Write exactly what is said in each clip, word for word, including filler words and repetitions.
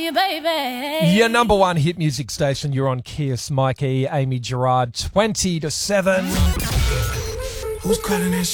you, baby. Your number one hit music station. You're on Kiss. Mikey, Amy Gerard, twenty to seven. Who's calling that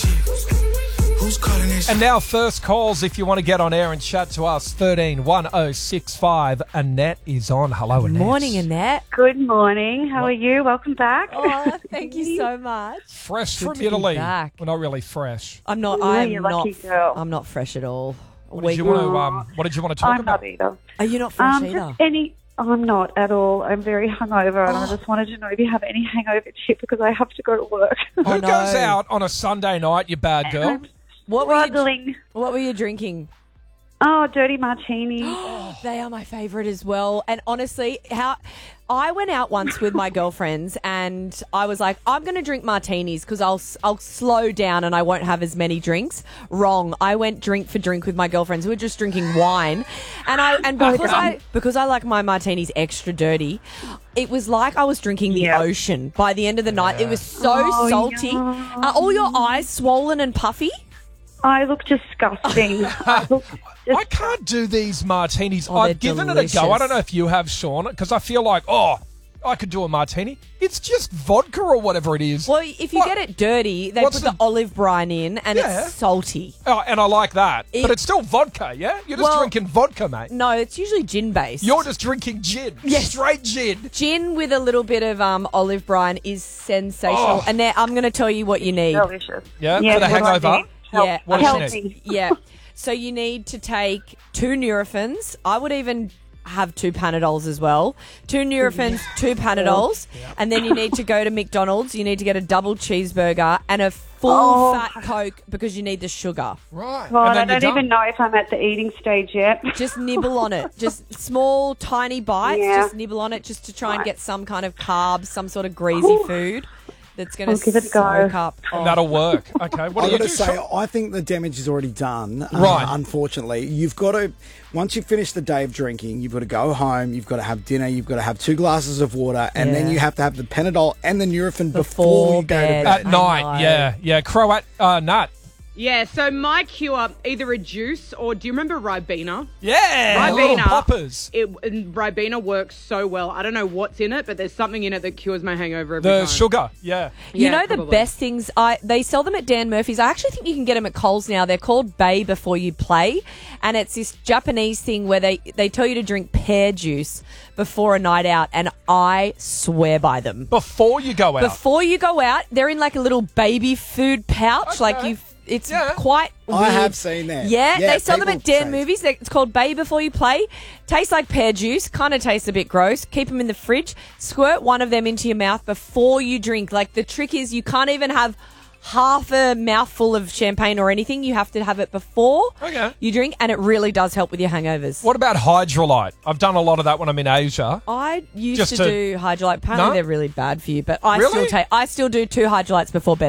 shit? Who's calling that shit? And now first calls if you want to get on air and chat to us. thirteen one oh six five. Annette is on. Hello, Annette. Morning, Annette. Good morning. How are you? Welcome back. Oh, thank you so much. Fresh Good from to be Italy. back. Well, not really fresh. I'm not. Oh, I'm you not. lucky girl. I'm not fresh at all. What did you want to? Um, what did you want to talk I'm about? not either. Are you not fresh Um, either? just any. I'm not at all. I'm very hungover, and I Oh. just wanted to know if you have any hangover tip because I have to go to work. Who Oh, no. goes out on a Sunday night? You bad girl. I'm What were you? struggling. What were you drinking? Oh, dirty martini. They are my favourite as well. And honestly, how I went out once with my girlfriends, and I was like, I'm going to drink martinis because I'll I'll slow down and I won't have as many drinks. Wrong. I went drink for drink with my girlfriends who were just drinking wine, and I and because I because I like my martinis extra dirty, it was like I was drinking the Yeah. ocean. By the end of the night, it was so Oh, salty. yeah. Are all your eyes swollen and puffy? I look disgusting. I look I can't do these martinis. Oh, I've they're given it a delicious. go. I don't know if you have, Sean, because I feel like, oh, I could do a martini. It's just vodka or whatever it is. Well, if you What? get it dirty, they What's put the, the- olive brine in, and Yeah. it's salty. Oh, and I like that. It- but it's still vodka, yeah? You're just Well- drinking vodka, mate. No, it's usually gin based. You're just drinking gin. Yes. Straight gin. Gin with a little bit of um, olive brine is sensational. Oh. And now I'm going to tell you what you need. delicious. Yeah, Yes, for the what do I hangover? need? Help, Yeah. What does help she me. Yeah. So you need to take two Nurophens. I would even have two Panadols as well. Two Nurophens, two Panadols. And then you need to go to McDonald's. You need to get a double cheeseburger and a full Oh. fat Coke because you need the sugar. Right. God, and I then don't you're even done. know if I'm at the eating stage yet. Just nibble on it. Just small, tiny bites. Yeah. Just nibble on it just to try and Right. get some kind of carbs, some sort of greasy Ooh. food that's going I'll to give it a go. soak up. And Oh. that'll work. Okay. What do I've you got do, to say, Sean? I think the damage is already done. uh, Right. Unfortunately, you've got to, once you finish the day of drinking, you've got to go home, you've got to have dinner, you've got to have two glasses of water, and then Yeah. you have to have the Panadol and the Nurofen before, Before you go bed. to At bed. I night, know. yeah. Yeah. Croat uh, nut. Yeah, so my cure, either a juice or do you remember Ribena? Yeah. Little Ribena. poppers. It and Ribena works so well. I don't know what's in it, but there's something in it that cures my hangover every The time. sugar. Yeah. You Yeah, know the probably. best things, I they sell them at Dan Murphy's. I actually think you can get them at Coles now. They're called Bay Before You Play, and it's this Japanese thing where they, they tell you to drink pear juice before a night out, and I swear by them. Before you go out. Before you go out, they're in like a little baby food pouch, Okay. like you. It's Yeah. quite weird. I have seen that. Yeah, Yeah, they sell them at people Dan say- Movies. They- It's called Bay Before You Play. Tastes like pear juice. Kind of tastes a bit gross. Keep them in the fridge. Squirt one of them into your mouth before you drink. Like the trick is you can't even have half a mouthful of champagne or anything. You have to have it before Okay. you drink, and it really does help with your hangovers. What about Hydrolite? I've done a lot of that when I'm in Asia. I used Just to, to- do Hydrolite. Apparently No? they're really bad for you, but I Really? still take. I still do two Hydrolites before bed.